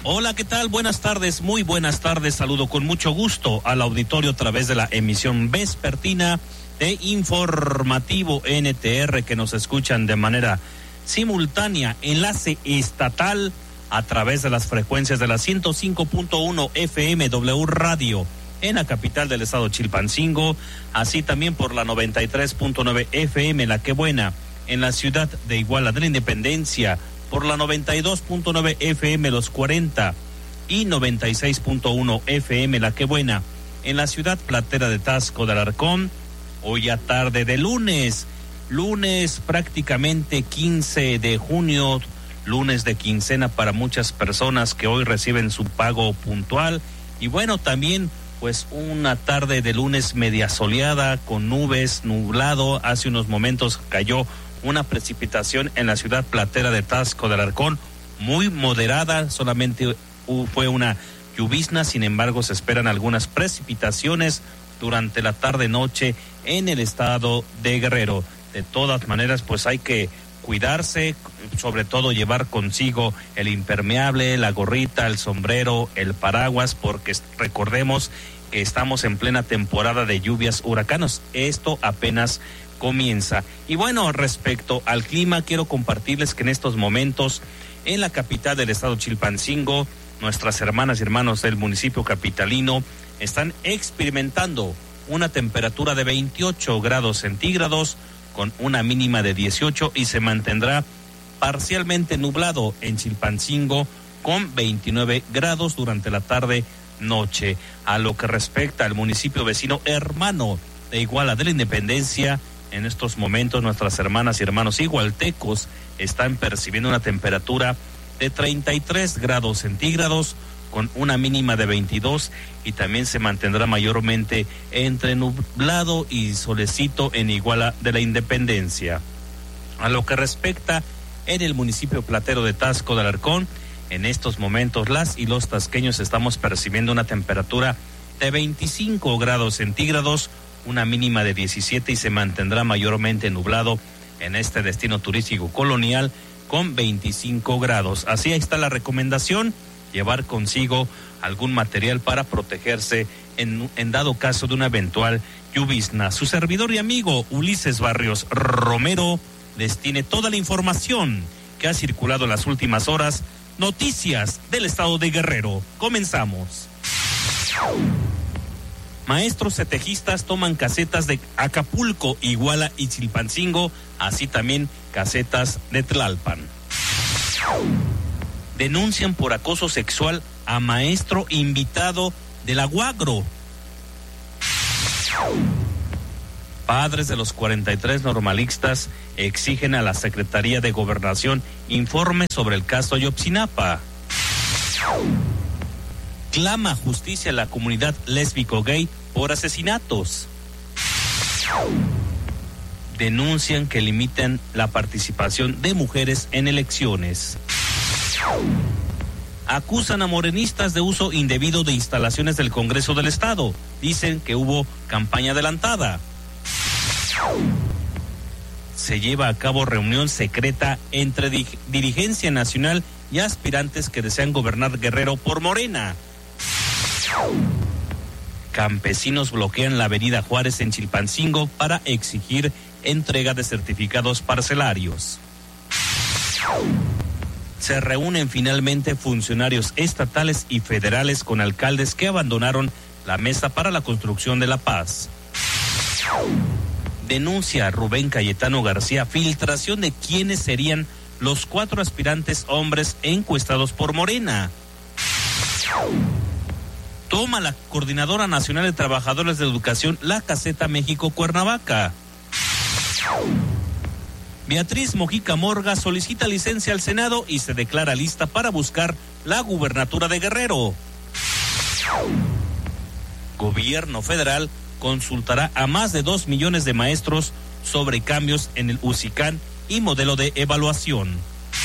Hola, ¿qué tal? Buenas tardes, muy buenas tardes. Saludo con mucho gusto al auditorio a través de la emisión vespertina de Informativo NTR, que nos escuchan de manera simultánea, enlace estatal a través de las frecuencias de la 105.1 FM W Radio en la capital del estado Chilpancingo, así también por la 93.9 FM La Quebuena en la ciudad de Iguala de la Independencia, por la 92.9 FM Los 40 y 96.1 FM La Quebuena en la ciudad platera de Taxco de Alarcón. Hoy a tarde de lunes prácticamente 15 de junio, lunes de quincena para muchas personas que hoy reciben su pago puntual. Y bueno, también pues una tarde de lunes media soleada con nubes, nublado. Hace unos momentos cayó una precipitación en la ciudad platera de Taxco de Alarcón, muy moderada, solamente fue una llovizna. Sin embargo, se esperan algunas precipitaciones durante la tarde-noche en el estado de Guerrero. De todas maneras, pues hay que cuidarse, sobre todo llevar consigo el impermeable, la gorrita, el sombrero, el paraguas, porque recordemos que estamos en plena temporada de lluvias huracanos. Esto apenas comienza. Y bueno, respecto al clima, quiero compartirles que en estos momentos en la capital del estado Chilpancingo, nuestras hermanas y hermanos del municipio capitalino están experimentando una temperatura de 28 grados centígrados con una mínima de 18 y se mantendrá parcialmente nublado en Chilpancingo con 29 grados durante la tarde-noche. A lo que respecta al municipio vecino hermano de Iguala de la Independencia, en estos momentos nuestras hermanas y hermanos igualtecos están percibiendo una temperatura de 33 grados centígrados con una mínima de 22 y también se mantendrá mayormente entre nublado y solecito en Iguala de la Independencia. A lo que respecta en el municipio platero de Taxco de Alarcón, en estos momentos las y los tasqueños estamos percibiendo una temperatura de 25 grados centígrados, una mínima de 17 y se mantendrá mayormente nublado en este destino turístico colonial con 25 grados. Así está la recomendación, llevar consigo algún material para protegerse en dado caso de una eventual llovizna. Su servidor y amigo Ulises Barrios Romero les tiene toda la información que ha circulado en las últimas horas, noticias del estado de Guerrero. Comenzamos. Maestros setejistas toman casetas de Acapulco, Iguala y Chilpancingo, así también casetas de Tlalpan. Denuncian por acoso sexual a maestro invitado de la UAGRO. Padres de los 43 normalistas exigen a la Secretaría de Gobernación informe sobre el caso Ayotzinapa. Clama justicia a la comunidad lésbico-gay por asesinatos. Denuncian que limitan la participación de mujeres en elecciones. Acusan a morenistas de uso indebido de instalaciones del Congreso del Estado. Dicen que hubo campaña adelantada. Se lleva a cabo reunión secreta entre dirigencia nacional y aspirantes que desean gobernar Guerrero por Morena. Campesinos bloquean la avenida Juárez en Chilpancingo para exigir entrega de certificados parcelarios. Se reúnen finalmente funcionarios estatales y federales con alcaldes que abandonaron la mesa para la construcción de la paz. Denuncia Rubén Cayetano García filtración de quiénes serían los 4 aspirantes hombres encuestados por Morena. Toma la Coordinadora Nacional de Trabajadores de Educación la caseta México Cuernavaca. Beatriz Mojica Morga solicita licencia al Senado y se declara lista para buscar la gubernatura de Guerrero. Gobierno federal consultará a más de 2 millones de maestros sobre cambios en el UCICAN y modelo de evaluación.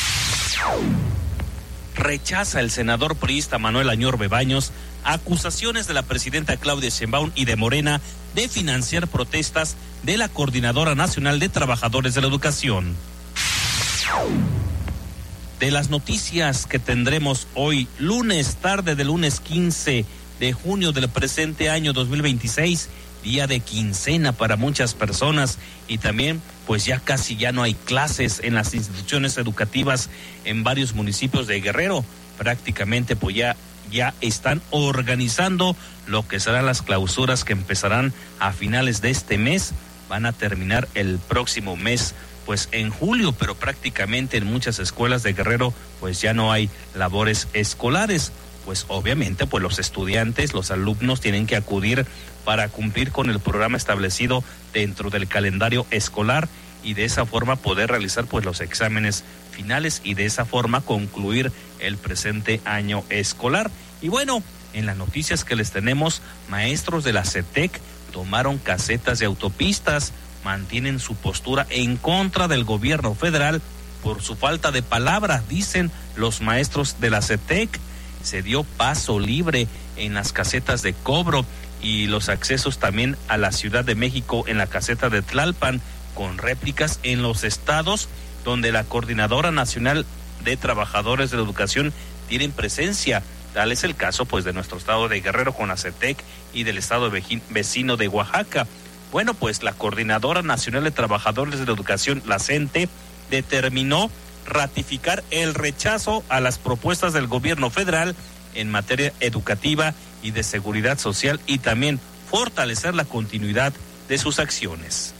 Rechaza el senador priista Manuel Añorbe Baños acusaciones de la presidenta Claudia Sheinbaum y de Morena de financiar protestas de la Coordinadora Nacional de Trabajadores de la Educación. de las noticias que tendremos hoy, lunes, tarde de lunes 15 de junio del presente año 2026, día de quincena para muchas personas, y también pues ya casi ya no hay clases en las instituciones educativas en varios municipios de Guerrero. Prácticamente pues ya están organizando lo que serán las clausuras que empezarán a finales de este mes, van a terminar el próximo mes pues en julio, pero prácticamente en muchas escuelas de Guerrero pues ya no hay labores escolares. Pues obviamente pues los estudiantes, los alumnos tienen que acudir para cumplir con el programa establecido dentro del calendario escolar y de esa forma poder realizar pues los exámenes finales y de esa forma concluir el presente año escolar. Y bueno, en las noticias que les tenemos, maestros de la CETEC tomaron casetas de autopistas, mantienen su postura en contra del gobierno federal por su falta de palabra, dicen los maestros de la CETEC. Se dio paso libre en las casetas de cobro y los accesos también a la Ciudad de México en la caseta de Tlalpan, con réplicas en los estados donde la Coordinadora Nacional de Trabajadores de la Educación tienen presencia. Tal es el caso pues de nuestro estado de Guerrero con la CETEC y del estado vecino de Oaxaca. Bueno, pues la Coordinadora Nacional de Trabajadores de la Educación, la CENTE, determinó ratificar el rechazo a las propuestas del gobierno federal en materia educativa y de seguridad social y también fortalecer la continuidad de sus acciones.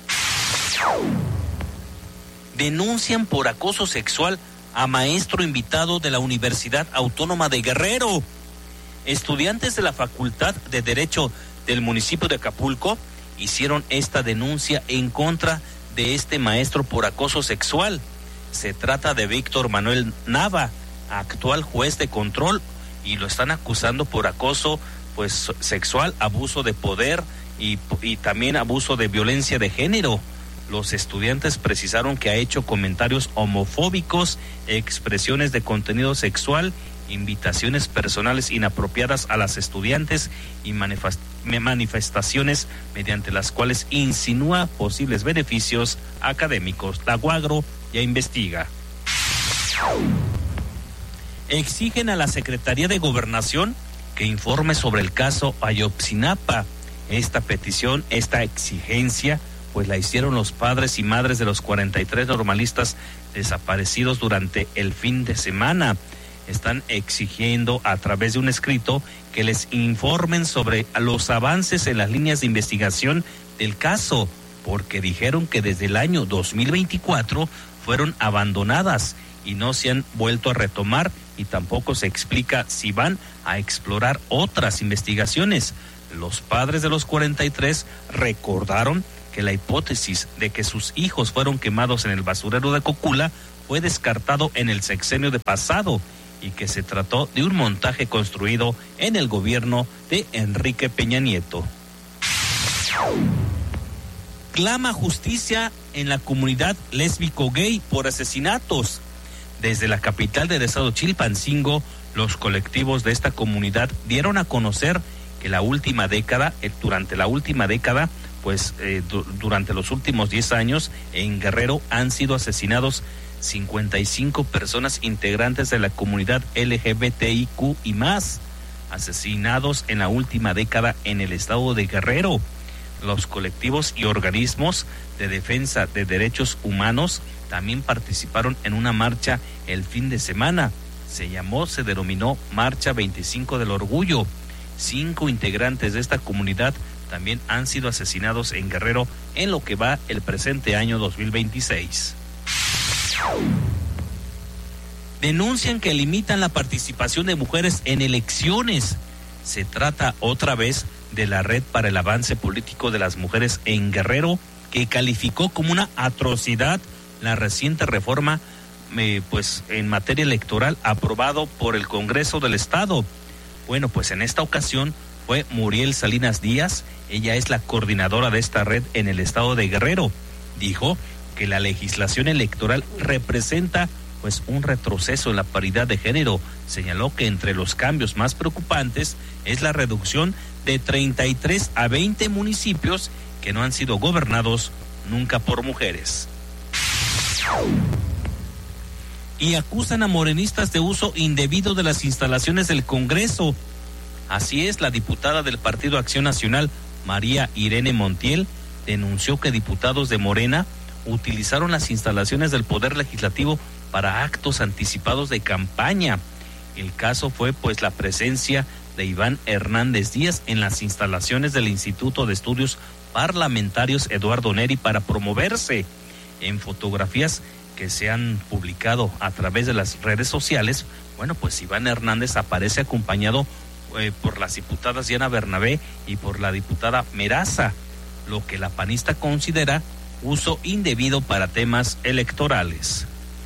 Denuncian por acoso sexual a maestro invitado de la Universidad Autónoma de Guerrero. Estudiantes de la Facultad de Derecho del municipio de Acapulco hicieron esta denuncia en contra de este maestro por acoso sexual. Se trata de Víctor Manuel Nava, actual juez de control, y lo están acusando por acoso pues sexual, abuso de poder y también abuso de violencia de género. Los estudiantes precisaron que ha hecho comentarios homofóbicos, expresiones de contenido sexual, invitaciones personales inapropiadas a las estudiantes y manifestaciones mediante las cuales insinúa posibles beneficios académicos. La UAGRO ya investiga. Exigen a la Secretaría de Gobernación que informe sobre el caso Ayotzinapa. Esta petición, esta exigencia, pues la hicieron los padres y madres de los 43 normalistas desaparecidos durante el fin de semana. Están exigiendo a través de un escrito que les informen sobre los avances en las líneas de investigación del caso, porque dijeron que desde el año 2024 fueron abandonadas y no se han vuelto a retomar, y tampoco se explica si van a explorar otras investigaciones. Los padres de los 43 recordaron que la hipótesis de que sus hijos fueron quemados en el basurero de Cocula fue descartado en el sexenio de pasado y que se trató de un montaje construido en el gobierno de Enrique Peña Nieto. Clama justicia en la comunidad lésbico-gay por asesinatos. Desde la capital del estado Chilpancingo, los colectivos de esta comunidad dieron a conocer que durante los últimos 10 años en Guerrero han sido asesinados 55 personas integrantes de la comunidad LGBTIQ y más, asesinados en la última década en el estado de Guerrero. Los colectivos y organismos de defensa de derechos humanos también participaron en una marcha el fin de semana. Se denominó Marcha 25 del Orgullo. 5 integrantes de esta comunidad también han sido asesinados en Guerrero en lo que va el presente año 2026. Denuncian que limitan la participación de mujeres en elecciones. Se trata otra vez de la Red para el Avance Político de las Mujeres en Guerrero, que calificó como una atrocidad la reciente reforma en materia electoral aprobado por el Congreso del Estado. Bueno, pues en esta ocasión fue Muriel Salinas Díaz, ella es la coordinadora de esta red en el estado de Guerrero. Dijo que la legislación electoral representa pues un retroceso en la paridad de género. Señaló que entre los cambios más preocupantes es la reducción de 33 a 20 municipios que no han sido gobernados nunca por mujeres. y acusan a morenistas de uso indebido de las instalaciones del Congreso. Así es, la diputada del Partido Acción Nacional, María Irene Montiel, denunció que diputados de Morena utilizaron las instalaciones del Poder Legislativo para actos anticipados de campaña. El caso fue pues la presencia de Iván Hernández Díaz en las instalaciones del Instituto de Estudios Parlamentarios Eduardo Neri para promoverse. En fotografías que se han publicado a través de las redes sociales, bueno, pues Iván Hernández aparece acompañado por las diputadas Diana Bernabé y por la diputada Meraza, lo que la panista considera uso indebido para temas electorales.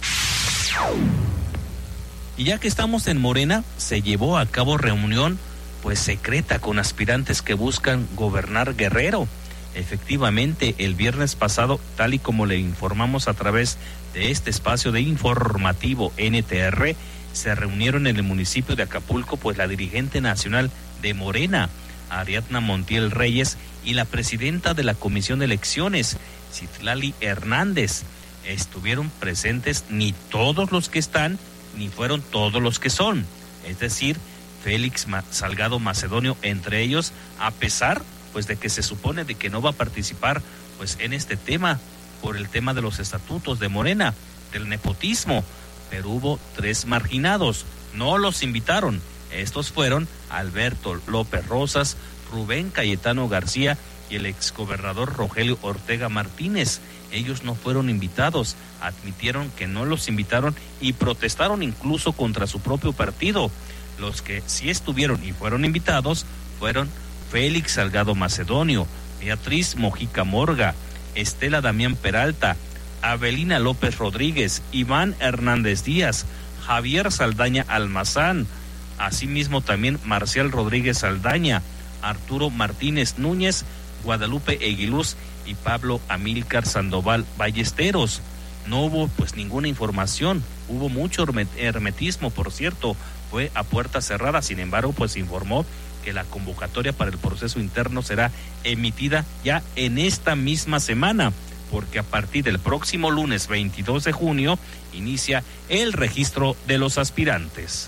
Y ya que estamos en Morena, se llevó a cabo reunión pues secreta con aspirantes que buscan gobernar Guerrero. Efectivamente, el viernes pasado, tal y como le informamos a través de este espacio de informativo NTR, se reunieron en el municipio de Acapulco pues la dirigente nacional de Morena, Ariadna Montiel Reyes, y la presidenta de la Comisión de Elecciones, Citlali Hernández. Estuvieron presentes ni todos los que están, ni fueron todos los que son, es decir, Félix Salgado Macedonio entre ellos, a pesar pues de que se supone de que no va a participar pues en este tema, por el tema de los estatutos de Morena, del nepotismo, pero hubo 3 marginados, no los invitaron. Estos fueron Alberto López Rosas, Rubén Cayetano García y el exgobernador Rogelio Ortega Martínez. Ellos no fueron invitados, admitieron que no los invitaron y protestaron incluso contra su propio partido. Los que sí estuvieron y fueron invitados fueron Félix Salgado Macedonio, Beatriz Mojica Morga, Estela Damián Peralta, Avelina López Rodríguez, Iván Hernández Díaz, Javier Saldaña Almazán, asimismo también Marcial Rodríguez Saldaña, Arturo Martínez Núñez, Guadalupe Eguiluz y Pablo Amílcar Sandoval Ballesteros. No hubo pues ninguna información, hubo mucho hermetismo, por cierto, fue a puerta cerrada. Sin embargo, pues informó que la convocatoria para el proceso interno será emitida ya en esta misma semana, porque a partir del próximo lunes 22 de junio inicia el registro de los aspirantes.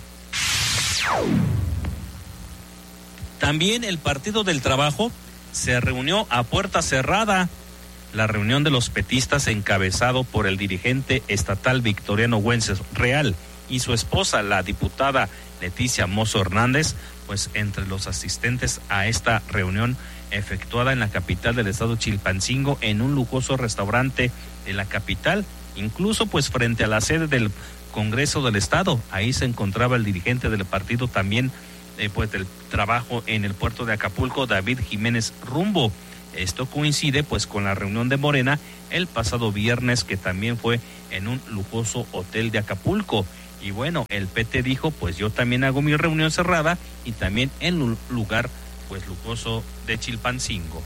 También el Partido del Trabajo se reunió a puerta cerrada. La reunión de los petistas, encabezado por el dirigente estatal Victoriano Güences Real y su esposa, la diputada Leticia Mozo Hernández, pues entre los asistentes a esta reunión efectuada en la capital del estado Chilpancingo, en un lujoso restaurante de la capital, incluso pues frente a la sede del Congreso del Estado. Ahí se encontraba el dirigente del partido también pues del trabajo en el puerto de Acapulco, David Jiménez Rumbo. Esto coincide pues con la reunión de Morena el pasado viernes, que también fue en un lujoso hotel de Acapulco. Y bueno, el PT dijo, pues yo también hago mi reunión cerrada y también en un lugar pues lujoso de Chilpancingo.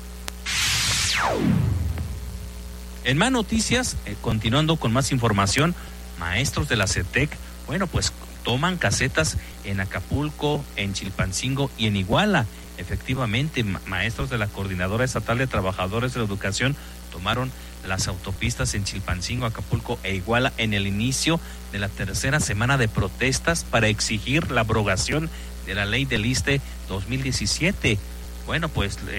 En más noticias, continuando con más información, maestros de la CETEC, bueno, pues toman casetas en Acapulco, en Chilpancingo y en Iguala. Efectivamente, maestros de la Coordinadora Estatal de Trabajadores de la Educación tomaron las autopistas en Chilpancingo, Acapulco e Iguala en el inicio de la tercera semana de protestas para exigir la abrogación de la ley del ISSSTE 2017. Bueno, pues